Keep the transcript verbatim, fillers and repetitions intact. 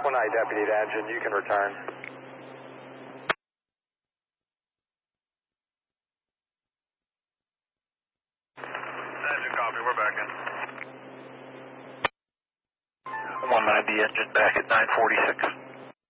one night, Deputy to engine. You can return. Engine copy. We're back in. one ninety engine back at nine forty-six.